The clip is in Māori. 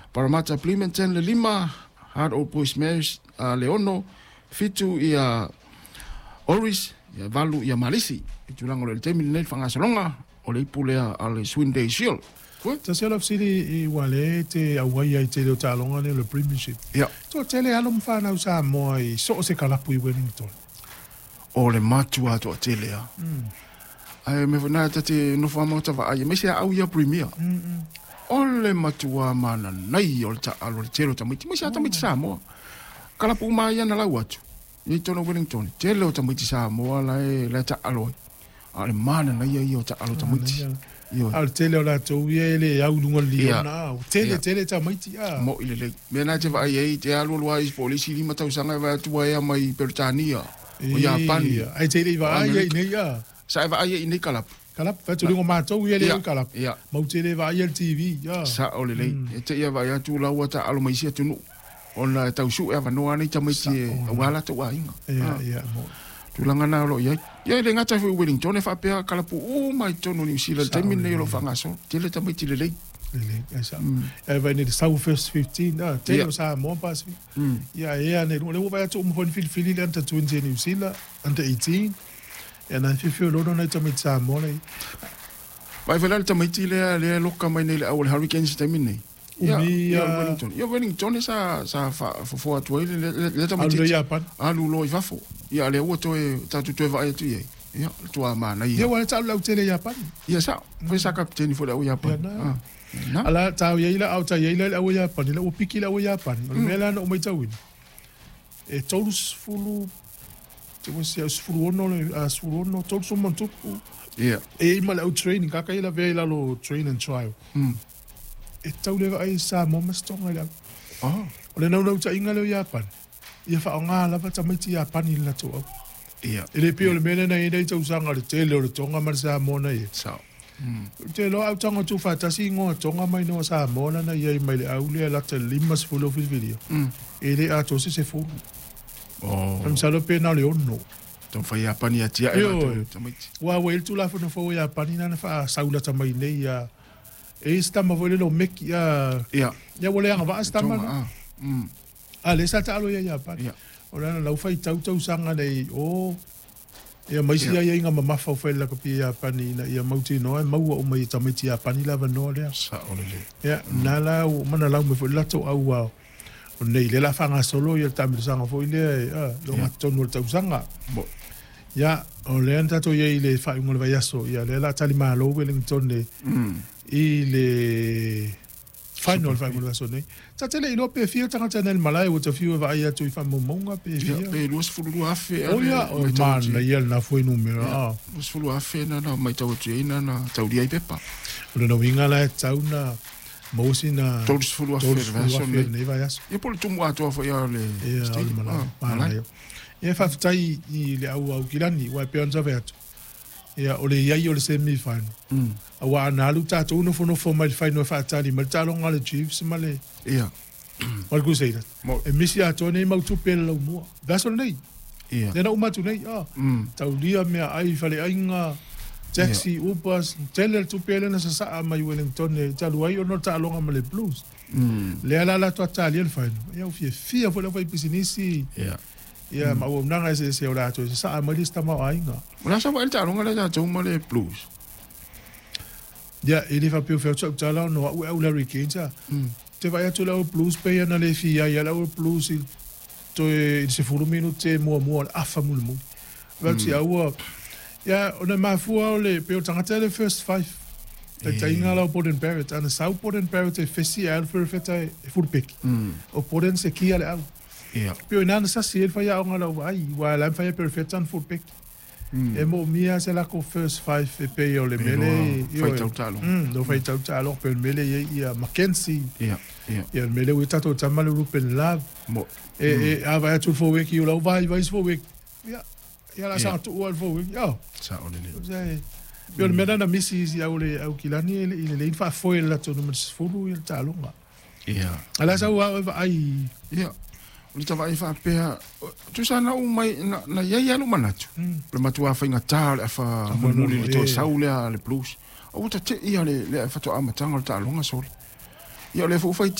Parramatta Plimenton le 5, Hard Old Boys Mares Leono, fitu ia Oris, ia valu ia Malisi, i tulanga o le temi nei whangasalonga, o le ipulea a le Swinday Shield. Ta se la fsiri i wale te awai ai te leo talonga le premiership. Ia. So tele alum whanau sa moa i so se kalapu i Wellington. O le matua to telea. Ai me vona te no famo ta va ai me se au ia premier. O le matua mana nei o ta alo telo ta miti me se ta miti sa moa. Kala pu mai ana la watu. I tono Wellington. Telo ta miti sa moa la ta alo. Ale mana nei ia ta alo ta miti. Al tele o la tau ia ele au lunga lia na. Tele ta miti a. Mo ile le. Me na te va ai te alo lua is polisi lima tau sanga va tua ia mai Britania. O Japani. Ai tele va ai nei ia. Sa va ai nei kalap. Kalap fa tu lingo ma tau ia le kalap. Mau tele va ai TV ia. Sa o le le. E te ia va ia tu la wata alo mai sia tunu. Ona tau su e va no ani ta mai ti wala te wa inga. Ia mo. Tu langa na lo ia. Ia le ngata fu Wellington e fa pe kalapu o mai tonu ni sila te min nei lo fanga so. Tele ta mai ti le le. Lele, esa. Vai ni South First 15, tele sa mo pas. Ja, ne le vai to mo von fili le anta 20 New Zealand, anta 18. En dan fio lo no ta mit sa mo le. Vai vela ta mai ti le lokka mai nei le awal Hurricanes te min nei. Ja, Wellington. Ja, Wellington sa fo atu le ta mai ti. Japan. Alu lo i fafo. Ja, le o to e ta tu vai tu ye. Ja, tu ma na ia. Ja, wa ta lo tele Japan. Ja, sa. Vai sa kapteni fo le o Japan. Ala tau yeila au tau yeila au Japan la o piki la o Japan mela no mai tau e todos fulu te was se fulu no todos montu e mal au training kaka ila vela lo train and trial e tau le ai sa mo mastonga la o le no ta inga le Japan ia fa nga la fa mai ti Japan ila to ele pio le mena na ida tau sanga le tele o tonga mar sa mo na e te lo au tanga tu fa tasi ngo tonga mai no sa mona na ia mai le au le la te limas fulo video ele a to se fu am sa lo pe na le ono ton fa ia pani atia e wa wel tu la fo no fo ia pani na fa saula ta mai nei ya e sta ma vole lo mek ya ya wole anga va sta ma ale sa ta lo ya pani ora na lo fa tau sanga nei ia mai sia ia inga mama fa fa la kopia pani na ia mauti no mau o mai tamiti a pani la no le sa ole le ia na la o mana la me fo la to au o nei le la fanga solo ia tamir sanga fo ile lo maton no tau sanga bo ia o le anta to ia ile fa ngol va yaso ia le la tali ma lo Wellington le ile final fa ngol va so nei ta tele ino pe fio tanga tana malai o te fio va ia tu fa momonga pe fio pe lu fulu afe o man na ia na foi numero lu fulu afe na mai tau trena na tau dia pepa o no winga la tauna mosina todos fulu afe version nei va yaso e por tu mo ato fo ia le malai e fa tai i le au kilani wa pe onza veto ia o le iai o le semi-final. Awa ana alu tātou no fo mai final whaatari, ma tālo ngā le Chiefs, ma le... Ia. Wal ku sei dat. E misi ato nei mau tupele lau mua. Gasol nei. Ia. Nena umatu nei. Tau lia mea ai fale ainga, taxi, upas, tele tupele na sa saa mai Wellington, talu ai o no tālonga ma le Blues. Le ala la toa tāli al final. Ia u fia fo le fai pisinisi. Ia. Ia ma o nanga se o rato se sa ma lista ma ainga. Ona sa va el talonga le tātou ma le Blues. Ja, ele fa pe fe tsa tala no o Larry Kane. Te vai atu la Blues pe na le fia ia la Blues to se furu minuto mo afa mulmu. Va ti au ja, ona ma fu le pe o tanga le first 5. Te inga la Port and Barrett and South Port and Barrett e fesi alfer feta furpek. O Port se kia le au. Ia. Pio nana sa se fa ya ngala ai wa la fa ya perfect an full pick. E mo mia se la ko first 5 e pe yo le mele yo. Fa tau no fa tau pe mele ia Mackenzie. Ia. Ia mele we tato tamal Rupen Love. Mo. E ava tu fo week yo vai fo week. Ia la sa tu fo week. Ia. Sa ole le. Pio le mele na misi ia ole au kilani le fa fo la to no fulu il talonga. Ia. Ala sa wa ai. Ia. Ni tava i fa pea tu sana o mai na ia no manatu le matua fa inga tal fa muli le to saule le Blues o ta te ia le fa to amatanga ta longa sol ia le fo fa